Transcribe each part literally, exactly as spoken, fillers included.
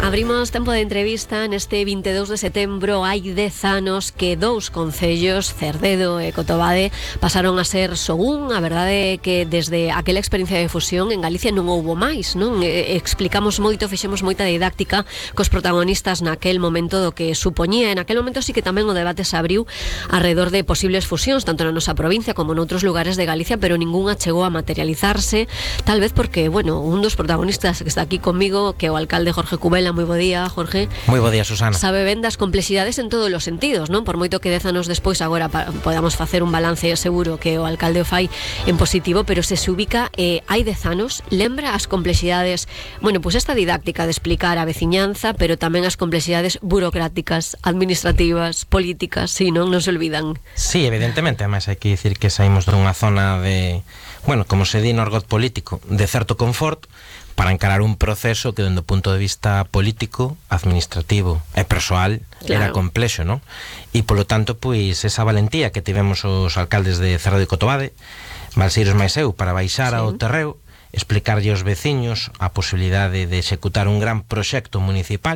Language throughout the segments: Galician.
Abrimos tempo de entrevista neste vinte e dous de setembro. Hai dez anos que dous concellos, Cerdedo e Cotobade, pasaron a ser só un. A verdade é que desde aquela experiencia de fusión en Galicia non houbo máis, non? E, explicamos moito, fixemos moita didáctica cos protagonistas naquel momento do que supoñía. En aquel momento sí que tamén o debate se abriu alrededor de posibles fusións, tanto na nosa provincia como noutros lugares de Galicia, pero ningunha chegou a materializarse, tal vez porque, bueno, un dos protagonistas que está aquí conmigo, que é o alcalde Jorge Cubela. Moi bo día, Jorge. Moi bo día, Susana. Sabe ben das complexidades en todos os sentidos, non? Por moito que dez anos despois agora pa, podamos facer un balance seguro que o alcalde o fai en positivo, pero se se ubica eh, hai dez anos, lembra as complexidades, bueno, pois pues esta didáctica de explicar a veciñanza, pero tamén as complexidades burocráticas, administrativas, políticas, si, non? Non se olvidan. Sí, evidentemente, además hai que dicir que saímos dunha zona de, bueno, como se di no argot político, de certo confort, para encarar un proceso que, dende o punto de vista político, administrativo e persoal, claro, era complexo, non? E, polo tanto, pois, esa valentía que tivemos os alcaldes de Cerredo e Cotobade, Balseiros máis eu, para baixar sí. ao terreo, explicarlle aos veciños a posibilidade de executar un gran proxecto municipal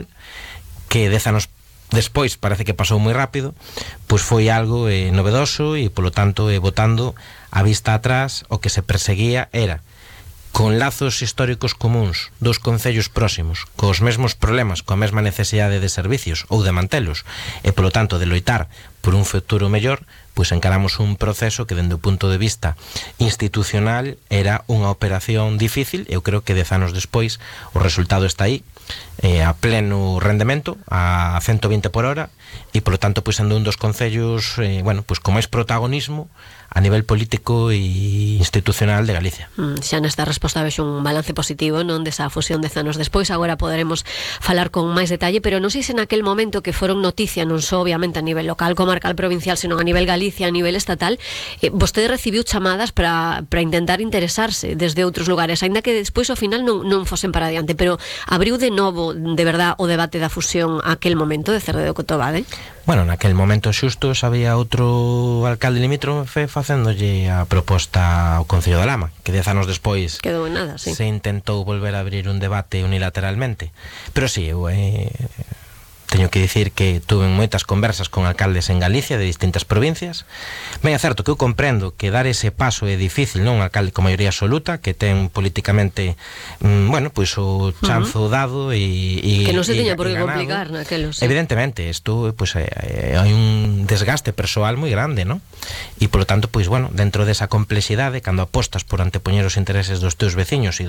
que dez anos despois parece que pasou moi rápido, pois foi algo eh, novedoso e, polo tanto, eh, botando a vista atrás, o que se perseguía era, con lazos históricos comuns dos concellos próximos, cos mesmos problemas, coa mesma necesidade de servicios ou de mantelos, e polo tanto de loitar por un futuro mellor, pois encaramos un proceso que, dende o punto de vista institucional, era unha operación difícil. Eu creo que dez anos despois o resultado está aí, eh, a pleno rendemento, a ciento vinte por hora, e polo tanto, pois, sendo un dos concellos eh, bueno, pois, con máis protagonismo a nivel político e institucional de Galicia. Mm, xa nesta resposta vexo un balance positivo, non, desa fusión dez anos despois. Agora poderemos falar con máis detalle, pero non sei se naquel momento que foron noticia, non só obviamente a nivel local, comarcal, provincial, senón a nivel Galicia, a nivel estatal, eh, vostede recibiu chamadas para para intentar interesarse desde outros lugares, aínda que despois ao final non, non fosen para adiante, pero abriu de novo, de verdad, o debate da fusión aquel momento de Cerredo e Cotobade? Bueno, naquel momento xusto había outro alcalde limítrofe facéndolle a proposta ao Concello de Lama, que dez anos despois quedou en nada, sí. Se intentou volver a abrir un debate unilateralmente. Pero sí, eu eh, teño que dicir que tuve moitas conversas con alcaldes en Galicia de distintas provincias. Ben, é certo que eu comprendo que dar ese paso é difícil, non? Un alcalde con maioría absoluta, que ten políticamente mm, bueno, pois o chanzo uh -huh. dado e, e que non se teña por que complicar naquelo, sí. Evidentemente, isto pois eh, hai un desgaste persoal moi grande, non? E polo tanto, pois bueno, dentro desa complexidade, cando apostas por antepoñer os intereses dos teus veciños e